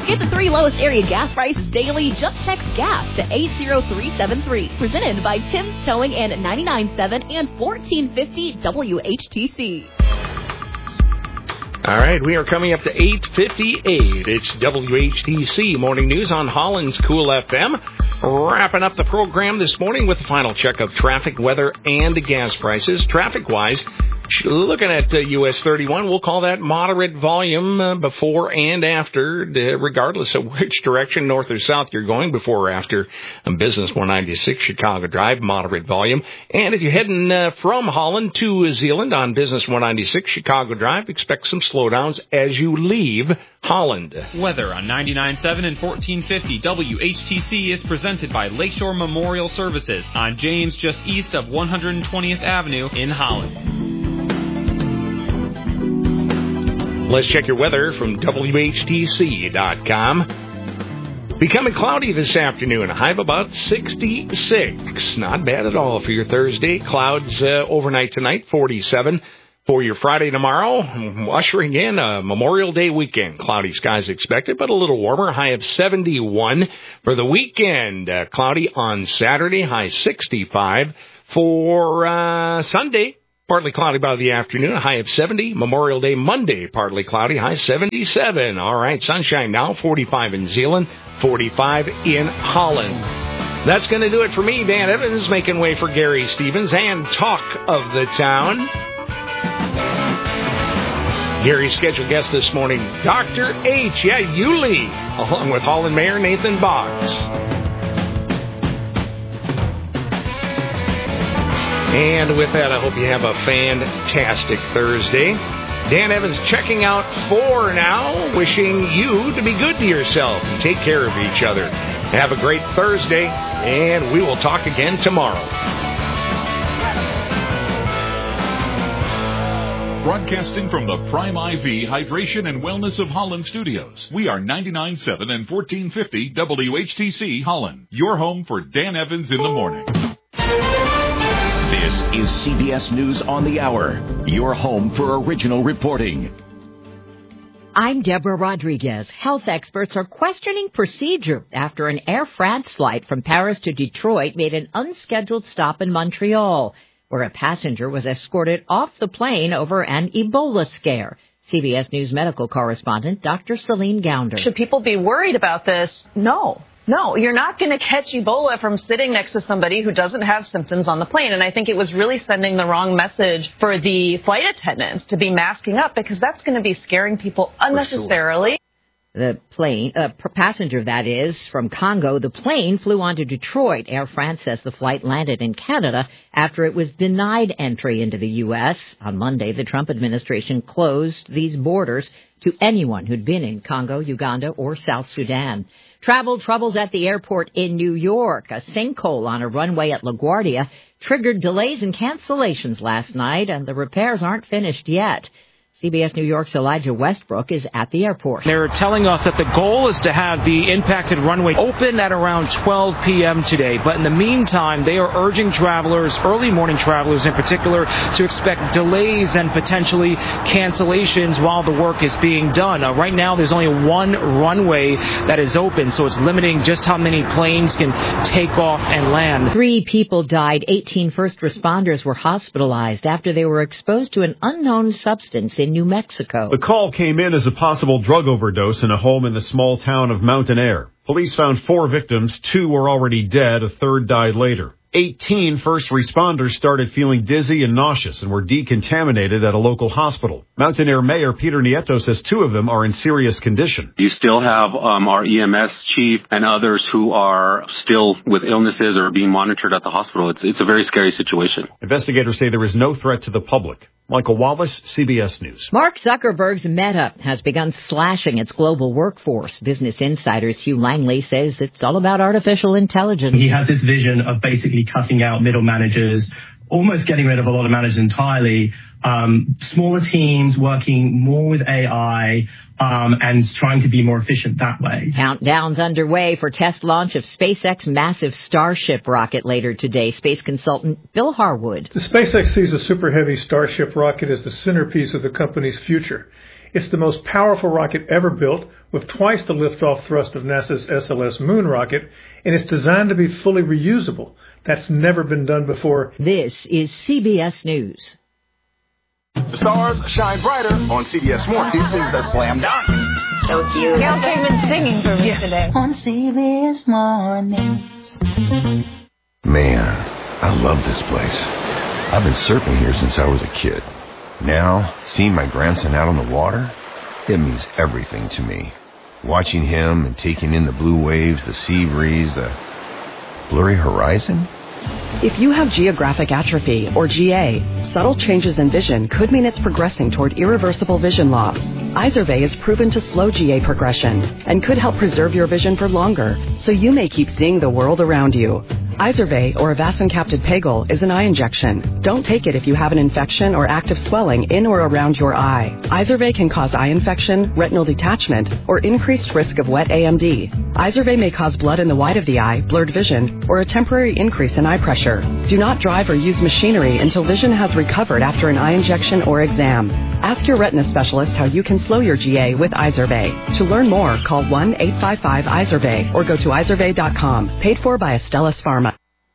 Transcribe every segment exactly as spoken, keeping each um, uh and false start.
Get the three lowest area gas prices daily. Just text GAS to eight zero three seven three. Presented by Tim's Towing and ninety-nine point seven and fourteen fifty W H T C. All right, we are coming up to eight fifty-eight. It's W H T C Morning News on Holland's Cool F M. Wrapping up the program this morning with the final check of traffic, weather, and gas prices. Traffic-wise, looking at uh, U S thirty-one, we'll call that moderate volume uh, before and after, uh, regardless of which direction, north or south, you're going, before or after um, Business one ninety-six Chicago Drive, moderate volume. And if you're heading uh, from Holland to Zeeland on Business one ninety-six Chicago Drive, expect some slowdowns as you leave Holland. Weather on ninety-nine point seven and fourteen fifty W H T C is presented by Lakeshore Memorial Services on James, just east of one hundred twentieth Avenue in Holland. Let's check your weather from W H T C dot com. Becoming cloudy this afternoon, a high of about sixty-six. Not bad at all for your Thursday. Clouds uh, overnight tonight, forty-seven. For your Friday tomorrow, ushering in a Memorial Day weekend. Cloudy skies expected, but a little warmer. High of seventy-one. For the weekend, uh, cloudy on Saturday, high sixty-five. For uh, Sunday, partly cloudy by the afternoon, a high of seventy. Memorial Day Monday, partly cloudy, high seventy-seven. All right, sunshine now, forty-five in Zeeland, forty-five in Holland. That's going to do it for me, Dan Evans, making way for Gary Stevens and Talk of the Town. Gary's scheduled guest this morning, Doctor H. Yeah, Yulee, along with Holland Mayor Nathan Boggs. And with that, I hope you have a fantastic Thursday. Dan Evans checking out for now, wishing you to be good to yourself and take care of each other. Have a great Thursday, and we will talk again tomorrow. Broadcasting from the Prime I V Hydration and Wellness of Holland studios. We are ninety-nine point seven and fourteen fifty W H T C Holland. Your home for Dan Evans in the morning. This is C B S News on the Hour. Your home for original reporting. I'm Deborah Rodriguez. Health experts are questioning procedure after an Air France flight from Paris to Detroit made an unscheduled stop in Montreal, where a passenger was escorted off the plane over an Ebola scare. C B S News medical correspondent Doctor Celine Gounder. Should people be worried about this? No. No, you're not going to catch Ebola from sitting next to somebody who doesn't have symptoms on the plane. And I think it was really sending the wrong message for the flight attendants to be masking up, because that's going to be scaring people unnecessarily. The plane, uh, passenger that is, from Congo, the plane flew on to Detroit. Air France says the flight landed in Canada after it was denied entry into the U S. On Monday, the Trump administration closed these borders to anyone who'd been in Congo, Uganda, or South Sudan. Travel troubles at the airport in New York. A sinkhole on a runway at LaGuardia triggered delays and cancellations last night, and the repairs aren't finished yet. C B S New York's Elijah Westbrook is at the airport. They're telling us that the goal is to have the impacted runway open at around twelve p.m. today. But in the meantime, they are urging travelers, early morning travelers in particular, to expect delays and potentially cancellations while the work is being done. Uh, right now, there's only one runway that is open, so it's limiting just how many planes can take off and land. Three people died. eighteen first responders were hospitalized after they were exposed to an unknown substance in New Mexico. The call came in as a possible drug overdose in a home in the small town of Mountain Air. Police found four victims. Two were already dead. A third died later. eighteen first responders started feeling dizzy and nauseous and were decontaminated at a local hospital. Mountain Air Mayor Peter Nieto says two of them are in serious condition. You still have um, our E M S chief and others who are still with illnesses or being monitored at the hospital. It's, it's a very scary situation. Investigators say there is no threat to the public. Michael Wallace, C B S News. Mark Zuckerberg's Meta has begun slashing its global workforce. Business Insider's Hugh Langley says it's all about artificial intelligence. He has this vision of basically cutting out middle managers, almost getting rid of a lot of managers entirely, um, smaller teams working more with A I, um, and trying to be more efficient that way. Countdown's underway for test launch of SpaceX massive Starship rocket later today. Space consultant Bill Harwood. The SpaceX sees the Super Heavy Starship rocket as the centerpiece of the company's future. It's the most powerful rocket ever built, with twice the liftoff thrust of NASA's S L S moon rocket, and it's designed to be fully reusable. That's never been done before. This is C B S News. The stars shine brighter on C B S Sports. This is a slam dunk. So cute. Gail came in singing for me yeah. today. On C B S Mornings. Man, I love this place. I've been surfing here since I was a kid. Now, seeing my grandson out on the water, it means everything to me. Watching him and taking in the blue waves, the sea breeze, the blurry horizon. If you have geographic atrophy, or G A, subtle changes in vision could mean it's progressing toward irreversible vision loss. Izervay is proven to slow G A progression and could help preserve your vision for longer, so you may keep seeing the world around you. Izervay, or avacincaptad pegol, is an eye injection. Don't take it if you have an infection or active swelling in or around your eye. Izervay can cause eye infection, retinal detachment, or increased risk of wet A M D. Izervay may cause blood in the white of the eye, blurred vision, or a temporary increase in eye pressure. Do not drive or use machinery until vision has recovered after an eye injection or exam. Ask your retina specialist how you can slow your G A with Izervay. To learn more, call one eight five five Izervay or go to izervay dot com. Paid for by Astellas Pharma.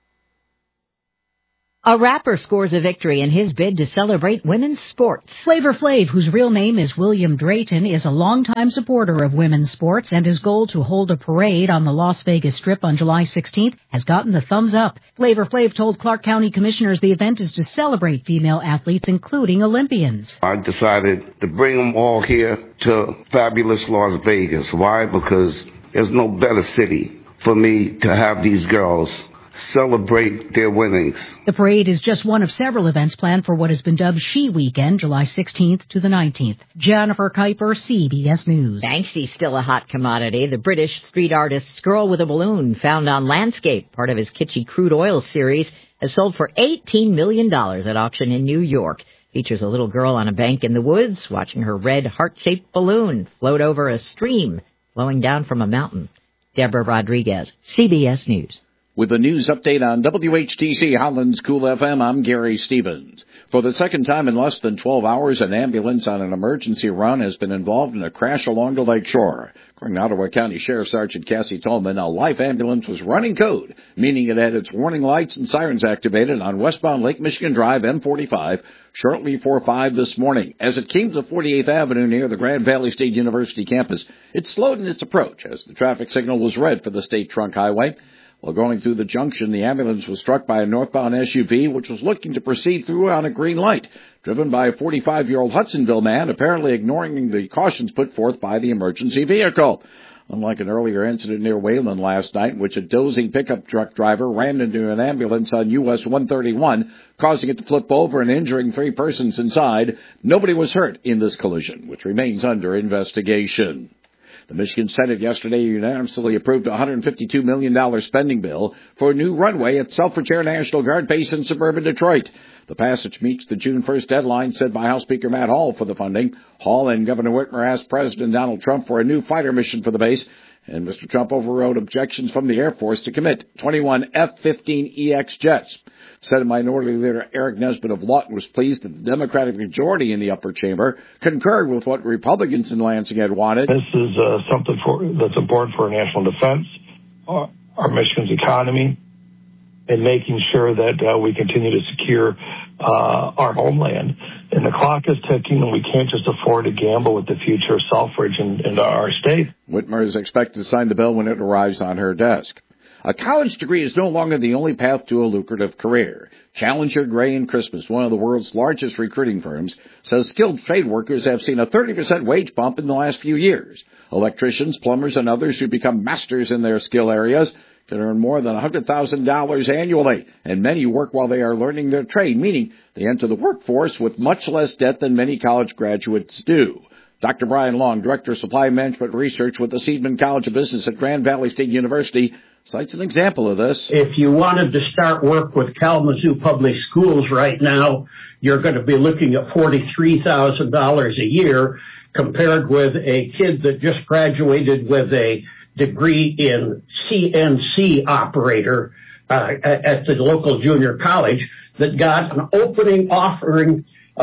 A rapper scores a victory in his bid to celebrate women's sports. Flavor Flav, whose real name is William Drayton, is a longtime supporter of women's sports, and his goal to hold a parade on the Las Vegas Strip on July sixteenth has gotten the thumbs up. Flavor Flav told Clark County commissioners the event is to celebrate female athletes, including Olympians. I decided to bring them all here to fabulous Las Vegas. Why? Because there's no better city for me to have these girls celebrate their winnings. The parade is just one of several events planned for what has been dubbed She Weekend, July sixteenth to the nineteenth. Jennifer Kuiper, C B S News. Banksy's still a hot commodity. The British street artist's Girl with a Balloon, found on Landscape, part of his kitschy crude oil series, has sold for eighteen million dollars at auction in New York. Features a little girl on a bank in the woods, watching her red heart-shaped balloon float over a stream flowing down from a mountain. Deborah Rodriguez, C B S News. With a news update on W H T C Holland's Cool F M, I'm Gary Stevens. For the second time in less than twelve hours, an ambulance on an emergency run has been involved in a crash along the lake shore. According to Ottawa County Sheriff Sergeant Cassie Tolman, a life ambulance was running code, meaning it had its warning lights and sirens activated on westbound Lake Michigan Drive, M forty-five, shortly before five this morning. As it came to forty-eighth Avenue near the Grand Valley State University campus, it slowed in its approach as the traffic signal was red for the State Trunk Highway. While going through the junction, the ambulance was struck by a northbound S U V, which was looking to proceed through on a green light, driven by a forty-five-year-old Hudsonville man, apparently ignoring the cautions put forth by the emergency vehicle. Unlike an earlier incident near Wayland last night, in which a dozing pickup truck driver ran into an ambulance on U S one thirty-one, causing it to flip over and injuring three persons inside, nobody was hurt in this collision, which remains under investigation. The Michigan Senate yesterday unanimously approved a one hundred fifty-two million dollars spending bill for a new runway at Selfridge Air National Guard Base in suburban Detroit. The passage meets the June first deadline set by House Speaker Matt Hall for the funding. Hall and Governor Whitmer asked President Donald Trump for a new fighter mission for the base, and Mister Trump overrode objections from the Air Force to commit twenty-one F fifteen E X jets. Senate Minority Leader Eric Nesbitt of Lawton was pleased that the Democratic majority in the upper chamber concurred with what Republicans in Lansing had wanted. This is uh, something for, that's important for our national defense, our, our Michigan's economy, and making sure that uh, we continue to secure uh, our homeland. And the clock is ticking, and we can't just afford to gamble with the future of Selfridge and, and our state. Whitmer is expected to sign the bill when it arrives on her desk. A college degree is no longer the only path to a lucrative career. Challenger, Gray and Christmas, one of the world's largest recruiting firms, says skilled trade workers have seen a thirty percent wage bump in the last few years. Electricians, plumbers, and others who become masters in their skill areas can earn more than one hundred thousand dollars annually, and many work while they are learning their trade, meaning they enter the workforce with much less debt than many college graduates do. Doctor Brian Long, Director of Supply Management Research with the Seidman College of Business at Grand Valley State University, cites an example of this. If you wanted to start work with Kalamazoo Public Schools right now, you're going to be looking at forty-three thousand dollars a year, compared with a kid that just graduated with a degree in C N C operator uh, at the local junior college that got an opening offering of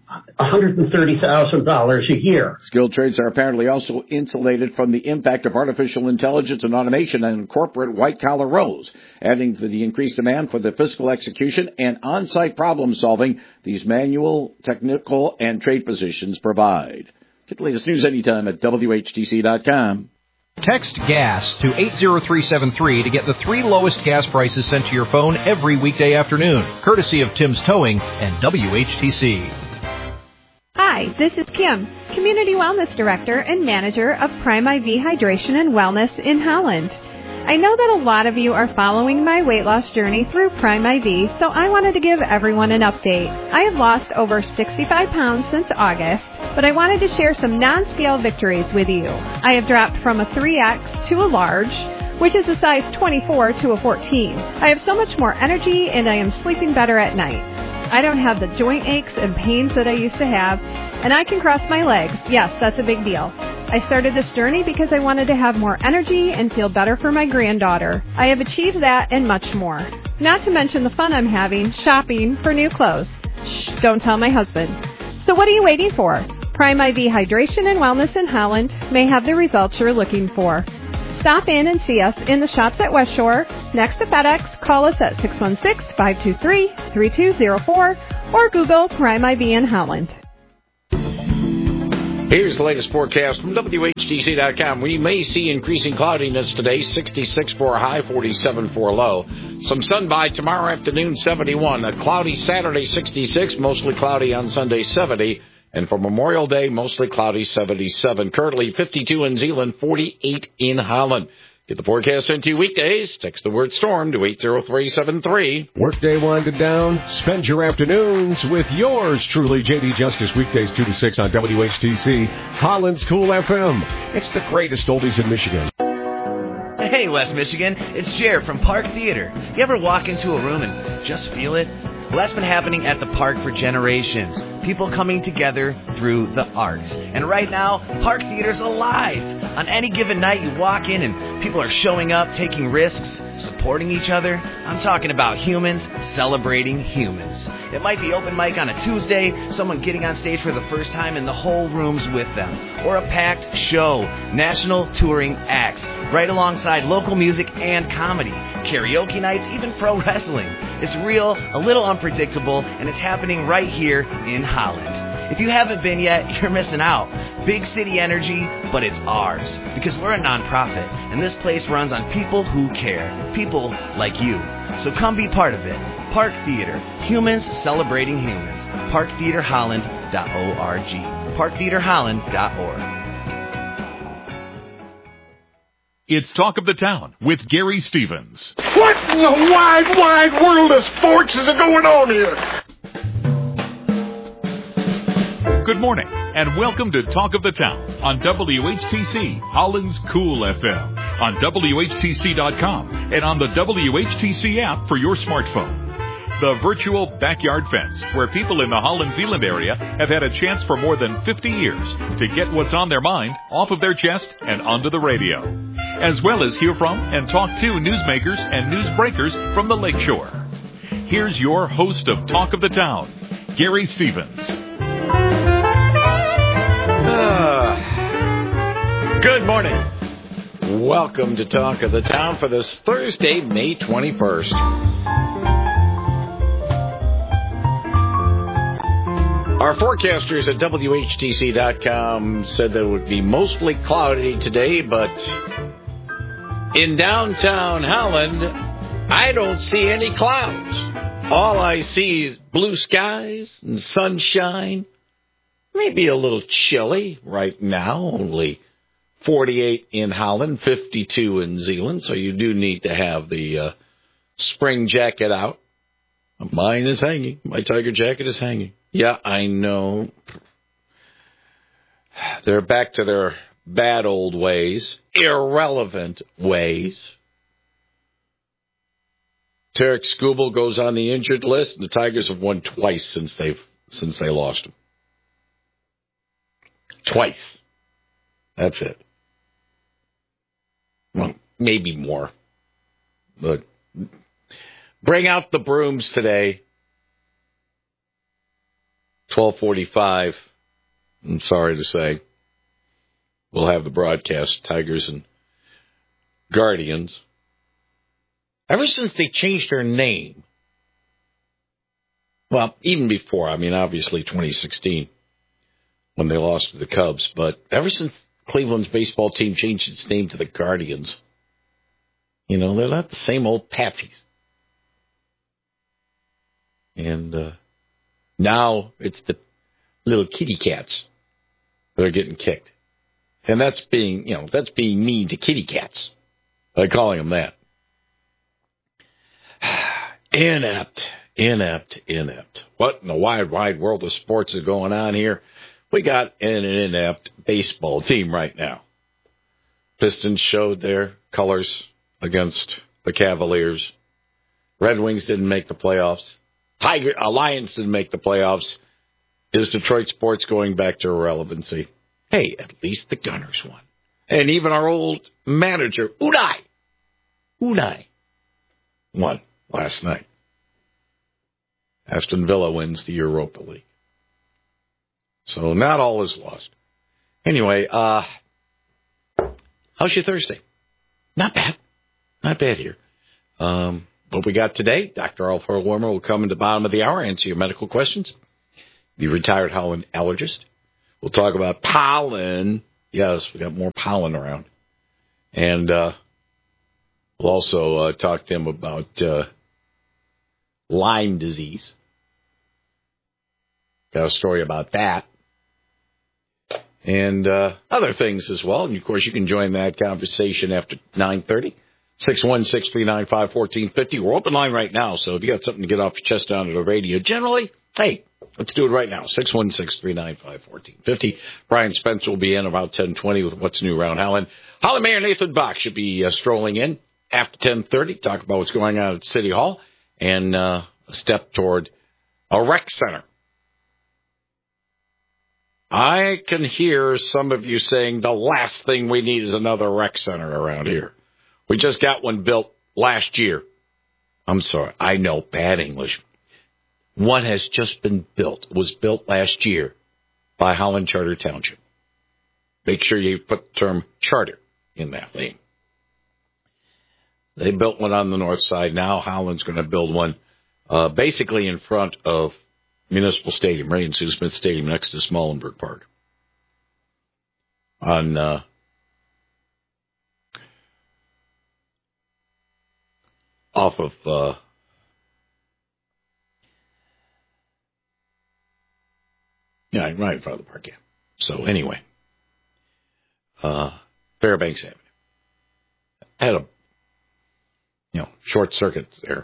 one hundred thirty thousand dollars a year. Skilled trades are apparently also insulated from the impact of artificial intelligence and automation on corporate white-collar roles, adding to the increased demand for the physical execution and on-site problem-solving these manual, technical, and trade positions provide. Get the latest news anytime at W H T C dot com. Text GAS to eight zero three seven three to get the three lowest gas prices sent to your phone every weekday afternoon, courtesy of Tim's Towing and W H T C. Hi, this is Kim, Community Wellness Director and Manager of Prime I V Hydration and Wellness in Holland. I know that a lot of you are following my weight loss journey through Prime I V, so I wanted to give everyone an update. I have lost over sixty-five pounds since August, but I wanted to share some non-scale victories with you. I have dropped from a three X to a large, which is a size twenty-four to a fourteen. I have so much more energy and I am sleeping better at night. I don't have the joint aches and pains that I used to have, and I can cross my legs. Yes, that's a big deal. I started this journey because I wanted to have more energy and feel better for my granddaughter. I have achieved that and much more. Not to mention the fun I'm having shopping for new clothes. Shh, don't tell my husband. So what are you waiting for? Prime I V Hydration and Wellness in Holland may have the results you're looking for. Stop in and see us in the shops at West Shore, next to FedEx. Call us at six one six, five two three, three two zero four or Google Prime I V in Holland. Here's the latest forecast from W H T C dot com. We may see increasing cloudiness today, sixty-six for a high, forty-seven for a low. Some sun by tomorrow afternoon, seventy-one. A cloudy Saturday, sixty-six. Mostly cloudy on Sunday, seventy. And for Memorial Day, mostly cloudy, seventy-seven. Currently fifty-two in Zeeland, forty-eight in Holland. Get the forecast sent to you weekdays. Text the word storm to eight zero three seven three. Workday winding down. Spend your afternoons with yours truly, J D Justice, weekdays two to six on W H T C, Holland's Cool F M. It's the greatest oldies in Michigan. Hey, West Michigan. It's Jared from Park Theater. You ever walk into a room and just feel it? Well, that's been happening at the park for generations. People coming together through the arts. And right now, Park Theater's alive. On any given night, you walk in and people are showing up, taking risks, supporting each other. I'm talking about humans celebrating humans. It might be open mic on a Tuesday, someone getting on stage for the first time and the whole room's with them. Or a packed show, national touring acts, right alongside local music and comedy. Karaoke nights, even pro wrestling. It's real, a little unpredictable, and it's happening right here in Holland. If you haven't been yet, you're missing out. Big city energy, but it's ours. Because we're a nonprofit, and this place runs on people who care. People like you. So come be part of it. Park Theater. Humans celebrating humans. park theater holland dot org. park theater holland dot org. It's Talk of the Town with Gary Stevens. What in the wide, wide world of sports is going on here? Good morning, and welcome to Talk of the Town on W H T C, Holland's Cool F M, on W H T C dot com, and on the W H T C app for your smartphone. The virtual backyard fence, where people in the Holland-Zeeland area have had a chance for more than fifty years to get what's on their mind off of their chest and onto the radio, as well as hear from and talk to newsmakers and newsbreakers from the Lakeshore. Here's your host of Talk of the Town, Gary Stevens. Uh, good morning. Welcome to Talk of the Town for this Thursday, May twenty-first. Our forecasters at W H T C dot com said that it would be mostly cloudy today, but in downtown Holland, I don't see any clouds. All I see is blue skies and sunshine. Maybe a little chilly right now, only forty-eight in Holland, fifty-two in Zeeland, so you do need to have the uh, spring jacket out. Mine is hanging. My tiger jacket is hanging. Yeah, I know. They're back to their bad old ways, irrelevant ways. Tarek Skubal goes on the injured list, and the Tigers have won twice since they've since they lost him. Twice. That's it. Well, maybe more. But bring out the brooms today. twelve forty-five, I'm sorry to say, we'll have the broadcast, Tigers and Guardians. Ever since they changed their name, well, even before, I mean, obviously twenty sixteen, when they lost to the Cubs, but ever since Cleveland's baseball team changed its name to the Guardians, you know, they're not the same old patsies. And uh, now it's the little kitty cats that are getting kicked. And that's being, you know, that's being mean to kitty cats by calling them that. Inept, inept, inept. What in the wide, wide world of sports is going on here? We got an inept baseball team right now. Pistons showed their colors against the Cavaliers. Red Wings didn't make the playoffs. Tiger Alliance didn't make the playoffs. Is Detroit sports going back to irrelevancy? Hey, at least the Gunners won. And even our old manager, Uday, Uday, won last night. Aston Villa wins the Europa League. So not all is lost. Anyway, uh, how's your Thursday? Not bad. Not bad here. Um, what we got today, Doctor Alfred Warmer will come in the bottom of the hour, answer your medical questions. The retired Holland allergist. We'll talk about pollen. Yes, we got more pollen around. And uh, we'll also uh, talk to him about uh, Lyme disease. Got a story about that. And uh, other things as well. And, of course, you can join that conversation after nine thirty. six one six, three nine five, one four five zero. We're open line right now, so if you got something to get off your chest down to the radio, generally, hey, let's do it right now. six one six, three nine five, one four five zero. Brian Spencer will be in about ten twenty with What's New Around Holland. Holland Mayor Nathan Bach should be uh, strolling in after ten thirty, talk about what's going on at City Hall, and uh, a step toward a rec center. I can hear some of you saying the last thing we need is another rec center around here. We just got one built last year. I'm sorry, I know, bad English. One has just been built. It was built last year by Holland Charter Township. Make sure you put the term charter in that name. They built one on the north side. Now Holland's going to build one uh, basically in front of Municipal Stadium, Ray and Sue Smith Stadium, next to Smallenberg Park. On uh, off of uh, yeah, right in front of the park. Yeah. So anyway, uh, Fairbanks Avenue had a you know short circuit there.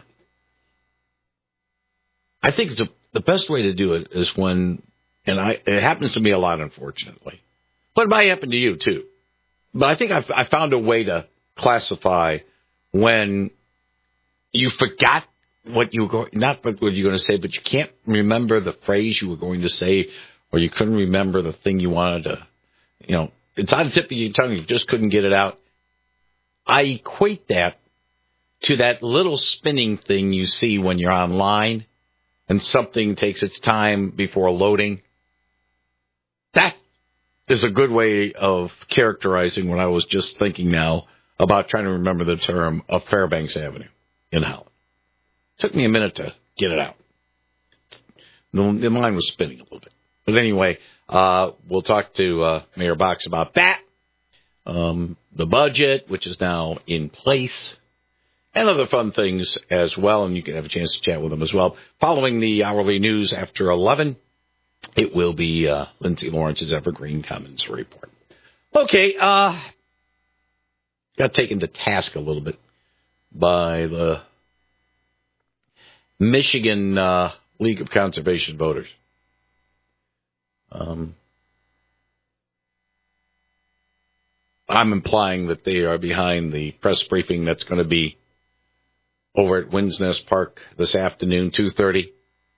I think it's a The best way to do it is when, and I, it happens to me a lot, unfortunately, but it might happen to you too. But I think I've, I found a way to classify when you forgot what you were going, not what you were going to say, but you can't remember the phrase you were going to say, or you couldn't remember the thing you wanted to, you know, it's on the tip of your tongue, you just couldn't get it out. I equate that to that little spinning thing you see when you're online and something takes its time before loading. That is a good way of characterizing what I was just thinking now about trying to remember the term of Fairbanks Avenue in Holland. Took me a minute to get it out. The line was spinning a little bit. But anyway, uh, we'll talk to uh, Mayor Box about that, um, the budget, which is now in place, and other fun things as well, and you can have a chance to chat with them as well. Following the hourly news after eleven, it will be uh, Lindsay Lawrence's Evergreen Commons report. Okay, uh, got taken to task a little bit by the Michigan uh, League of Conservation Voters. Um, I'm implying that they are behind the press briefing that's going to be over at Winds Nest Park this afternoon, two thirty.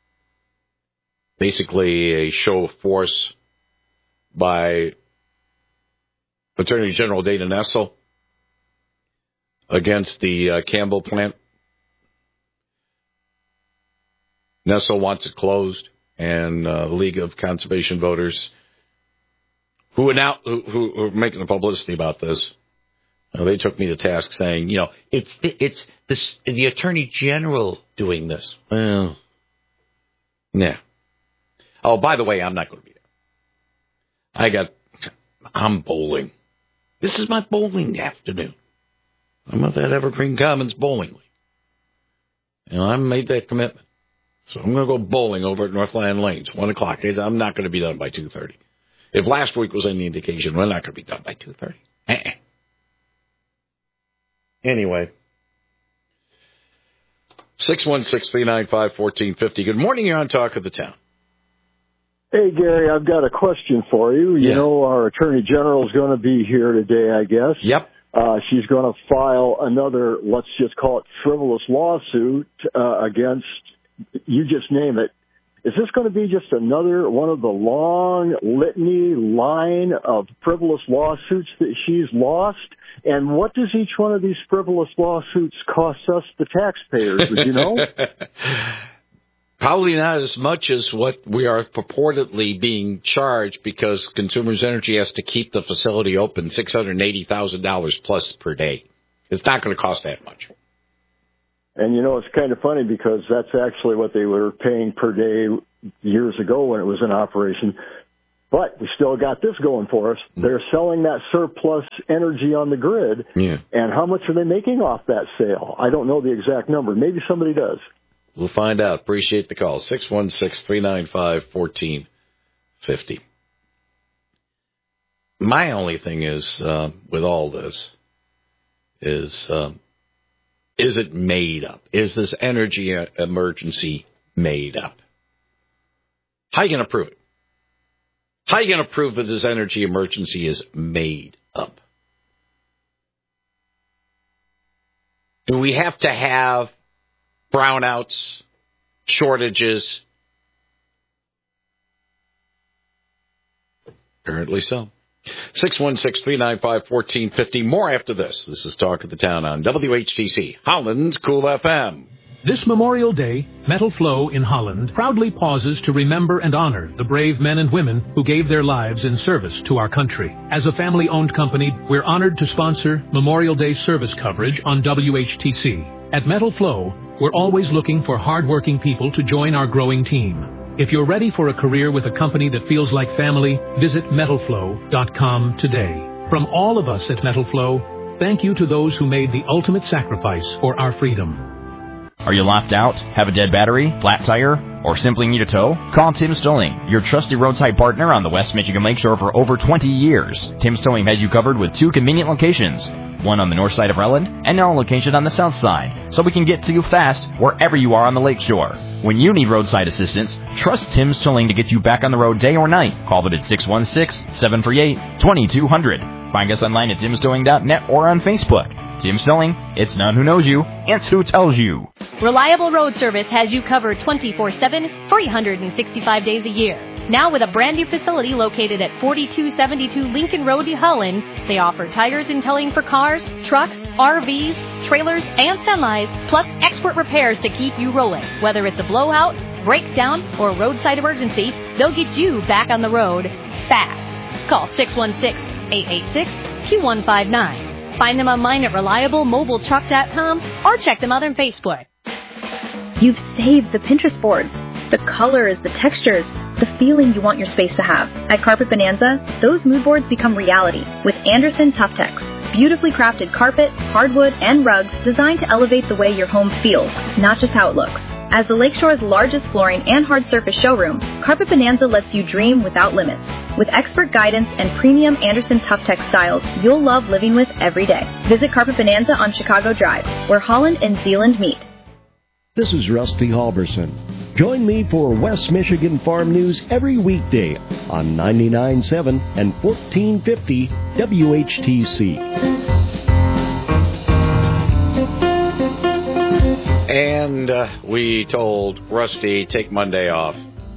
Basically a show of force by Attorney General Dana Nessel against the uh, Campbell plant. Nessel wants it closed. and uh, the League of Conservation Voters, who are now who, who are making the publicity about this. Uh, they took me to task, saying, you know, it's the, it's this, the Attorney General doing this. Well, yeah. Oh, by the way, I'm not going to be there. I got, I'm bowling. This is my bowling afternoon. I'm at that Evergreen Commons bowling league. And I made that commitment. So I'm going to go bowling over at Northland Lanes, one o'clock. I'm not going to be done by two thirty. If last week was any indication, we're not going to be done by two thirty. Uh-uh. Anyway. six one six, three nine five, one four five zero. Good morning. You're on Talk of the Town. Hey, Gary, I've got a question for you. You Yeah. know, our Attorney General is going to be here today, I guess. Yep. Uh, she's going to file another, let's just call it frivolous lawsuit uh, against, you just name it. Is this going to be just another one of the long litany line of frivolous lawsuits that she's lost? And what does each one of these frivolous lawsuits cost us, the taxpayers? Would you know? Probably not as much as what we are purportedly being charged, because Consumers Energy has to keep the facility open six hundred eighty thousand dollars plus per day. It's not going to cost that much. And, you know, it's kind of funny because that's actually what they were paying per day years ago when it was in operation. But we still got this going for us. They're selling that surplus energy on the grid. Yeah. And how much are they making off that sale? I don't know the exact number. Maybe somebody does. We'll find out. Appreciate the call. six one six, three nine five, one four five zero. My only thing is, uh, with all this, is, uh, is it made up? Is this energy emergency made up? How are you going to prove it? How are you going to prove that this energy emergency is made up? Do we have to have brownouts, shortages? Apparently so. six one six, three nine five, one four five zero. More after this. This is Talk of the Town on W H T C, Holland's Cool F M. This Memorial Day, Metal Flow in Holland proudly pauses to remember and honor the brave men and women who gave their lives in service to our country. As a family-owned company, we're honored to sponsor Memorial Day service coverage on W H T C. At Metal Flow, we're always looking for hard-working people to join our growing team. If you're ready for a career with a company that feels like family, visit metal flow dot com today. From all of us at Metal Flow, thank you to those who made the ultimate sacrifice for our freedom. Are you locked out, have a dead battery, flat tire, or simply need a tow? Call Tim's Towing, your trusty roadside partner on the West Michigan Lakeshore for over twenty years. Tim's Towing has you covered with two convenient locations, one on the north side of Relland and another location on the south side, so we can get to you fast wherever you are on the lakeshore. When you need roadside assistance, trust Tim's Towing to get you back on the road day or night. Call them at six one six, seven three eight, two two zero zero. Find us online at tims towing dot net or on Facebook. Tim's Towing, it's not who knows you, it's who tells you. Reliable Road Service has you covered twenty-four seven, three hundred sixty-five days a year. Now with a brand new facility located at forty-two seventy-two Lincoln Road, Holland, they offer tires and towing for cars, trucks, R Vs, trailers, and semis, plus expert repairs to keep you rolling. Whether it's a blowout, breakdown, or roadside emergency, they'll get you back on the road fast. Call six one six, eight eight six, two one five nine. Find them online at reliable mobile truck dot com or check them out on Facebook. You've saved the Pinterest boards. The colors, the textures, the feeling you want your space to have. At Carpet Bonanza, those mood boards become reality with Anderson Tuftex. Beautifully crafted carpet, hardwood, and rugs designed to elevate the way your home feels, not just how it looks. As the Lakeshore's largest flooring and hard surface showroom, Carpet Bonanza lets you dream without limits. With expert guidance and premium Anderson Tuftex styles you'll love living with every day. Visit Carpet Bonanza on Chicago Drive, where Holland and Zeeland meet. This is Rusty Halverson. Join me for West Michigan Farm News every weekday on ninety-nine point seven and fourteen fifty W H T C. And uh, we told Rusty, take Monday off.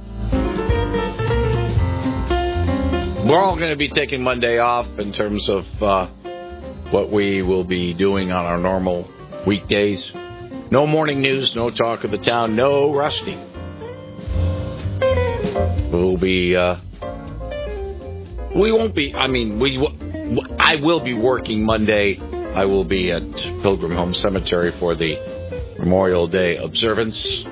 We're all going to be taking Monday off in terms of uh, what we will be doing on our normal weekdays. No morning news, no Talk of the Town, no Rusty. We'll be, uh, we won't be, I mean, we, I will be working Monday. I will be at Pilgrim Home Cemetery for the Memorial Day observance.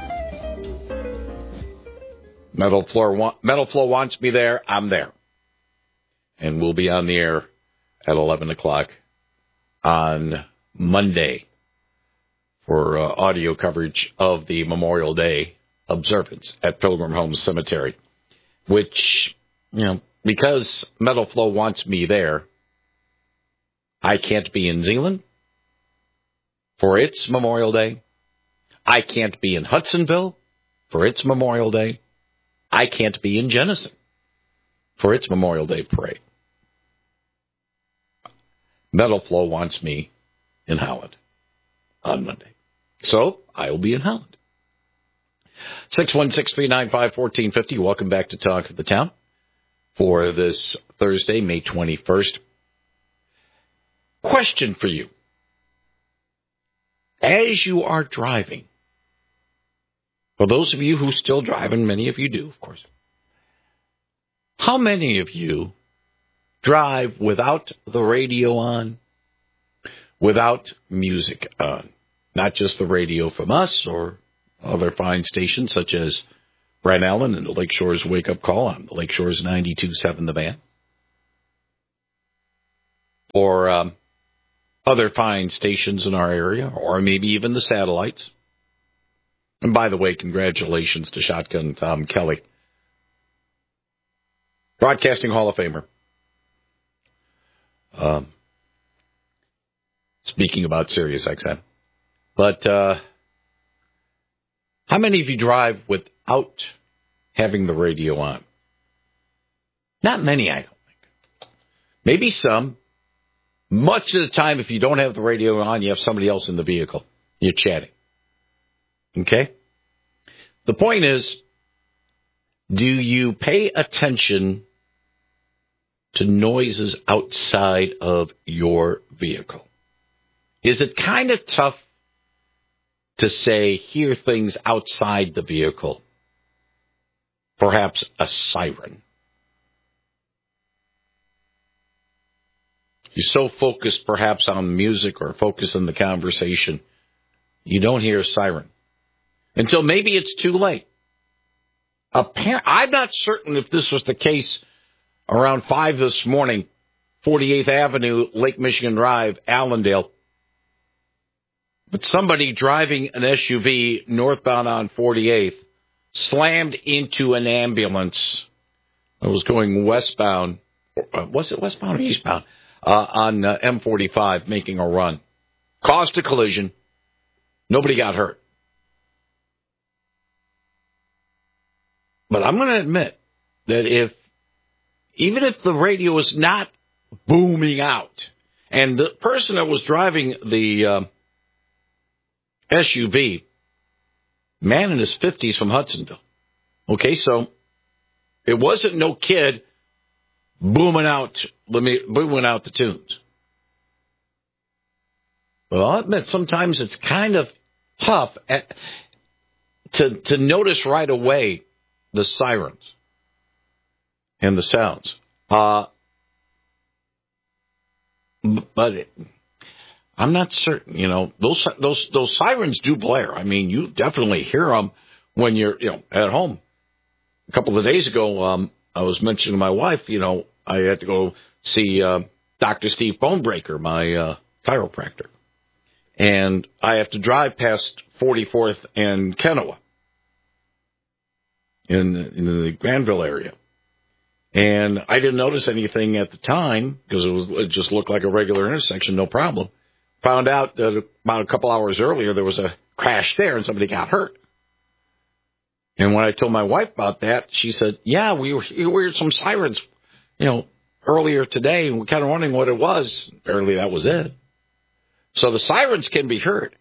Metal Floor, Metal Flow wants me there. I'm there. And we'll be on the air at eleven o'clock on Monday for uh, audio coverage of the Memorial Day observance at Pilgrim Home Cemetery, which, you know, because Metal Flow wants me there, I can't be in Zeeland for its Memorial Day. I can't be in Hudsonville for its Memorial Day. I can't be in Jenison for its Memorial Day parade. Metal Flow wants me in Howland on Monday. So I will be in Howland. six one six, three nine five, one four five zero. Welcome back to Talk of the Town for this Thursday, May twenty-first. Question for you. As you are driving, for those of you who still drive, and many of you do, of course, how many of you drive without the radio on, without music on? Not just the radio from us or other fine stations such as Brad Allen and the Lakeshore's Wake Up Call on the Lakeshore's ninety-two point seven The Van. Or um, other fine stations in our area, or maybe even the satellites. And by the way, congratulations to Shotgun Tom Kelly, Broadcasting Hall of Famer. Um, speaking about Sirius X M. But uh, how many of you drive without having the radio on? Not many, I don't think. Maybe some. Much of the time, if you don't have the radio on, you have somebody else in the vehicle. You're chatting. Okay? The point is, do you pay attention to noises outside of your vehicle? Is it kind of tough to say, hear things outside the vehicle? Perhaps a siren. You're so focused perhaps on music or focused on the conversation, you don't hear a siren. Until maybe it's too late. Appar- I'm not certain if this was the case around five this morning, forty-eighth Avenue, Lake Michigan Drive, Allendale. But somebody driving an S U V northbound on forty-eighth slammed into an ambulance that was going westbound. Was it westbound or eastbound? Uh, on uh, M forty-five, making a run. Caused a collision. Nobody got hurt. But I'm going to admit that if, even if the radio is not booming out, and the person that was driving the uh, S U V, man in his fifties from Hudsonville. Okay, so it wasn't no kid booming out, booming out the tunes. Well, I'll admit sometimes it's kind of tough at, to to notice right away the sirens and the sounds. Uh, but it, I'm not certain. You know, those those those sirens do blare. I mean, you definitely hear them when you're you know at home. A couple of days ago, um, I was mentioning to my wife, you know, I had to go see uh, Doctor Steve Bonebreaker, my uh, chiropractor. And I have to drive past forty-fourth and Kennewa in, in the Granville area. And I didn't notice anything at the time because it, was, it just looked like a regular intersection, no problem. Found out that about a couple hours earlier there was a crash there and somebody got hurt. And when I told my wife about that, she said, yeah, we were, we heard some sirens, you know, earlier today, and we're kind of wondering what it was. Apparently that was it. So the sirens can be heard.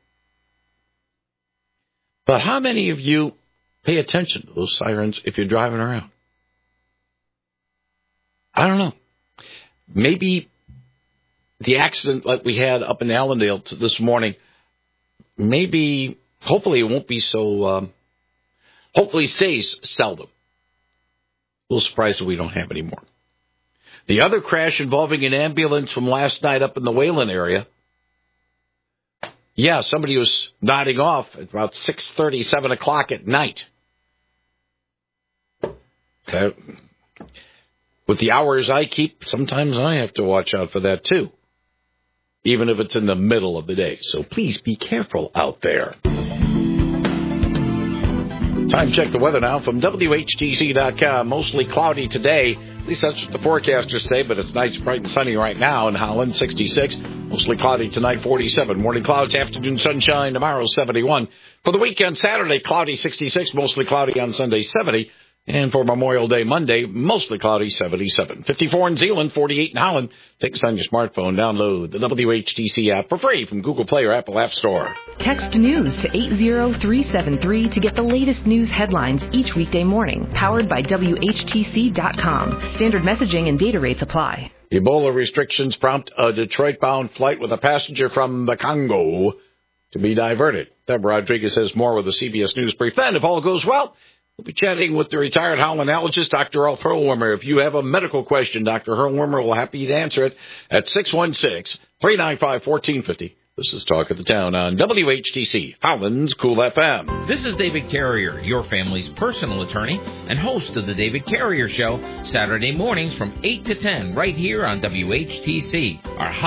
But how many of you pay attention to those sirens if you're driving around? I don't know. Maybe the accident like we had up in Allendale this morning, maybe, hopefully it won't be so, um, hopefully stays seldom. little surprised that we don't have any more. The other crash involving an ambulance from last night up in the Wayland area. Yeah, somebody was nodding off at about six thirty, seven o'clock at night. Uh, with the hours I keep, sometimes I have to watch out for that too, even if it's in the middle of the day. So please be careful out there. Time check the weather now from W H T C dot com. Mostly cloudy today. At least that's what the forecasters say, but it's nice, bright, and sunny right now in Holland, sixty-six. Mostly cloudy tonight, forty-seven. Morning clouds, afternoon sunshine, tomorrow, seventy-one. For the weekend, Saturday, cloudy, sixty-six. Mostly cloudy on Sunday, seventy. And for Memorial Day, Monday, mostly cloudy, seventy-seven. fifty-four in Zeeland, forty-eight in Holland. Take us on your smartphone. Download the W H T C app for free from Google Play or Apple App Store. Text news to eight zero three seven three to get the latest news headlines each weekday morning. Powered by W H T C dot com. Standard messaging and data rates apply. Ebola restrictions prompt a Detroit-bound flight with a passenger from the Congo to be diverted. Deborah Rodriguez has more with the C B S News Brief. Then, if all goes well, we'll be chatting with the retired Holland allergist, Doctor Alf Hurlwimmer. If you have a medical question, Doctor Hurlwimmer will be happy to answer it at six one six, three nine five, one four five zero. This is Talk of the Town on W H T C, Holland's Cool F M. This is David Carrier, your family's personal attorney and host of the David Carrier Show, Saturday mornings from eight to ten right here on W H T C. Our